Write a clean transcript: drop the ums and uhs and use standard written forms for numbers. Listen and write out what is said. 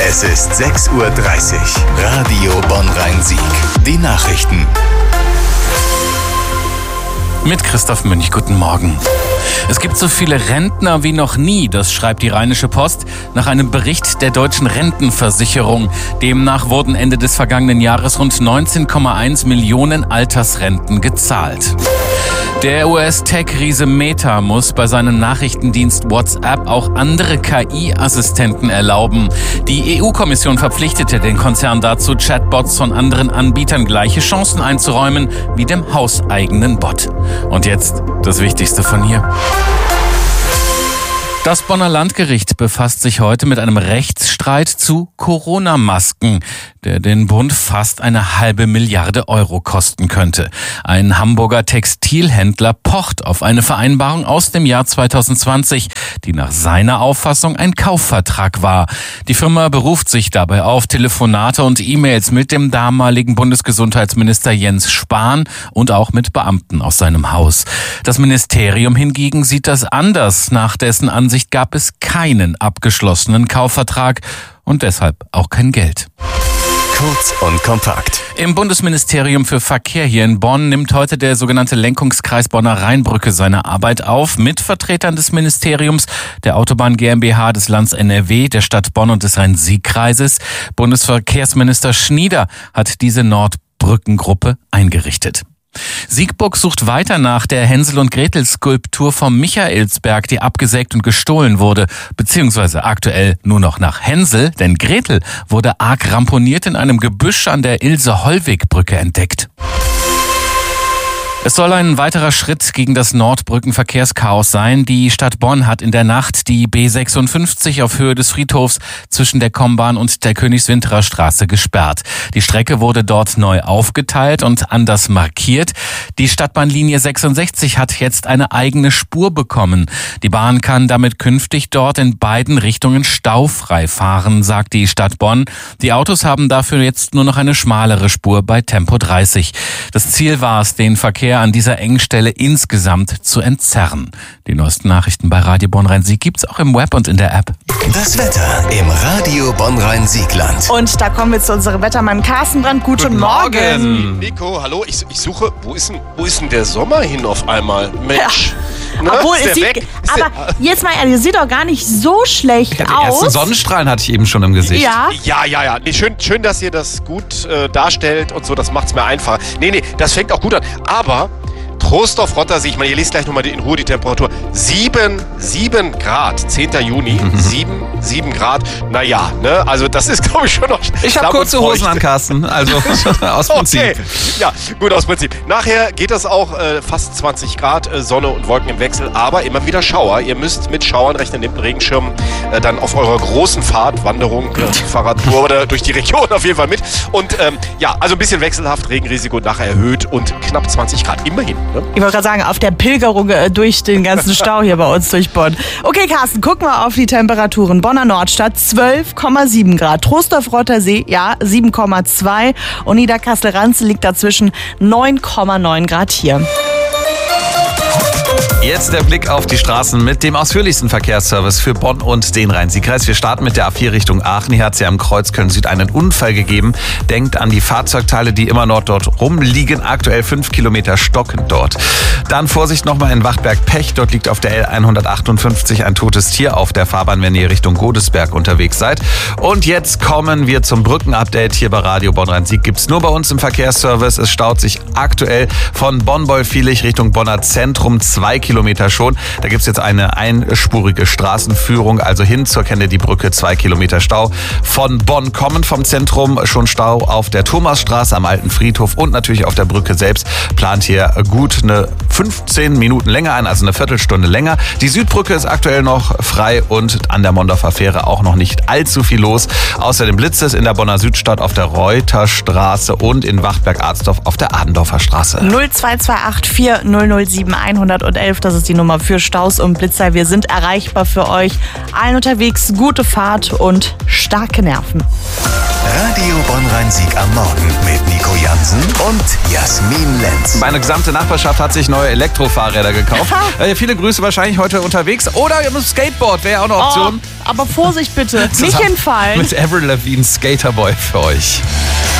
Es ist 6:30 Uhr. Radio Bonn-Rhein-Sieg. Die Nachrichten. Mit Christoph Münch, guten Morgen. Es gibt so viele Rentner wie noch nie, das schreibt die Rheinische Post nach einem Bericht der Deutschen Rentenversicherung. Demnach wurden Ende des vergangenen Jahres rund 19,1 Millionen Altersrenten gezahlt. Der US-Tech-Riese Meta muss bei seinem Nachrichtendienst WhatsApp auch andere KI-Assistenten erlauben. Die EU-Kommission verpflichtete den Konzern dazu, Chatbots von anderen Anbietern gleiche Chancen einzuräumen wie dem hauseigenen Bot. Und jetzt das Wichtigste von hier. Das Bonner Landgericht befasst sich heute mit einem Rechtsstreit zu Corona-Masken, der den Bund fast 1,5 Milliarde Euro kosten könnte. Ein Hamburger Textilhändler pocht auf eine Vereinbarung aus dem Jahr 2020, die nach seiner Auffassung ein Kaufvertrag war. Die Firma beruft sich dabei auf Telefonate und E-Mails mit dem damaligen Bundesgesundheitsminister Jens Spahn und auch mit Beamten aus seinem Haus. Das Ministerium hingegen sieht das anders. Nach dessen Ansicht gab es keinen abgeschlossenen Kaufvertrag und deshalb auch kein Geld. Kurz und kompakt. Im Bundesministerium für Verkehr hier in Bonn nimmt heute der sogenannte Lenkungskreis Bonner Rheinbrücke seine Arbeit auf mit Vertretern des Ministeriums, der Autobahn GmbH, des Landes NRW, der Stadt Bonn und des Rhein-Sieg-Kreises. Bundesverkehrsminister Schnieder hat diese Nordbrückengruppe eingerichtet. Siegburg sucht weiter nach der Hänsel- und Gretel-Skulptur vom Michaelsberg, die abgesägt und gestohlen wurde, beziehungsweise aktuell nur noch nach Hänsel, denn Gretel wurde arg ramponiert in einem Gebüsch an der Ilse-Hollweg-Brücke entdeckt. Es soll ein weiterer Schritt gegen das Nordbrückenverkehrschaos sein. Die Stadt Bonn hat in der Nacht die B56 auf Höhe des Friedhofs zwischen der Kombahn und der Königswinterer Straße gesperrt. Die Strecke wurde dort neu aufgeteilt und anders markiert. Die Stadtbahnlinie 66 hat jetzt eine eigene Spur bekommen. Die Bahn kann damit künftig dort in beiden Richtungen staufrei fahren, sagt die Stadt Bonn. Die Autos haben dafür jetzt nur noch eine schmalere Spur bei Tempo 30. Das Ziel war es, den Verkehr an dieser Engstelle insgesamt zu entzerren. Die neuesten Nachrichten bei Radio Bonn-Rhein-Sieg gibt's auch im Web und in der App. Das Wetter im Radio Bonn-Rhein-Siegland. Und da kommen wir zu unserem Wettermann Carsten Brandt. Guten Morgen. Nico, hallo, ich suche, wo ist denn der Sommer hin auf einmal? Mensch. Ja. Ne? Obwohl, es sieht, aber jetzt mal ehrlich, sieht doch gar nicht so schlecht aus. Die ersten Sonnenstrahlen hatte ich eben schon im Gesicht. Ja. Ja. Nee, schön, dass ihr das gut darstellt und so, das macht's mir einfacher. Nee, das fängt auch gut an. Aber Trostorf, Rottersee, ich meine, ihr lest gleich nochmal in Ruhe die Temperatur. 7 Grad, 10. Juni, 7 Grad. Naja, ne, also das ist, glaube ich, schon noch... Ich habe kurze Hosen an, Carsten, also aus Prinzip. Okay, ja, gut, aus Prinzip. Nachher geht das auch fast 20 Grad, Sonne und Wolken im Wechsel, aber immer wieder Schauer. Ihr müsst mit Schauern rechnen, nehmt einen Regenschirm dann auf eurer großen Fahrt, Wanderung, Fahrradtour oder durch die Region auf jeden Fall mit. Und also ein bisschen wechselhaft, Regenrisiko nachher erhöht und knapp 20 Grad, immerhin. Ne? Ich wollte gerade sagen, auf der Pilgerung durch den ganzen Stau hier bei uns durch Bonn. Okay, Carsten, gucken wir auf die Temperaturen. Bonner Nordstadt 12,7 Grad. Trostorf-Rottersee, 7,2. Und Niederkassel-Ranze liegt dazwischen 9,9 Grad hier. Jetzt der Blick auf die Straßen mit dem ausführlichsten Verkehrsservice für Bonn und den Rhein-Sieg-Kreis. Wir starten mit der A4 Richtung Aachen. Hier hat es ja am Kreuz Köln-Süd einen Unfall gegeben. Denkt an die Fahrzeugteile, die immer noch dort rumliegen. Aktuell 5 Kilometer stockend dort. Dann Vorsicht nochmal in Wachtberg-Pech. Dort liegt auf der L158 ein totes Tier auf der Fahrbahn, wenn ihr Richtung Godesberg unterwegs seid. Und jetzt kommen wir zum Brückenupdate hier bei Radio Bonn-Rhein-Sieg. Gibt's nur bei uns im Verkehrsservice. Es staut sich aktuell von Bonn-Beulfielich Richtung Bonner Zentrum 2 Kilometer schon. Da gibt es jetzt eine einspurige Straßenführung, also hin zur Kennedy-Brücke, 2 Kilometer Stau. Von Bonn kommen vom Zentrum schon Stau auf der Thomasstraße am Alten Friedhof und natürlich auf der Brücke selbst. Plant hier gut eine 15 Minuten länger ein, also eine Viertelstunde länger. Die Südbrücke ist aktuell noch frei und an der Mondorfer Fähre auch noch nicht allzu viel los. Außerdem blitzt es in der Bonner Südstadt auf der Reuterstraße und in Wachtberg-Arzdorf auf der Adendorfer Straße. 0228 4007 111, das ist die Nummer für Staus und Blitzer. Wir sind erreichbar für euch. Allen unterwegs gute Fahrt und starke Nerven. Radio Bonn-Rhein-Sieg am Morgen mit Nico Jansen und Jasmin Lenz. Meine gesamte Nachbarschaft hat sich neue Elektrofahrräder gekauft. Viele Grüße wahrscheinlich heute unterwegs. Oder ihr müsst Skateboard, wäre ja auch eine Option. Aber Vorsicht bitte, nicht hinfallen. Mit Avril Lavigne Skaterboy für euch.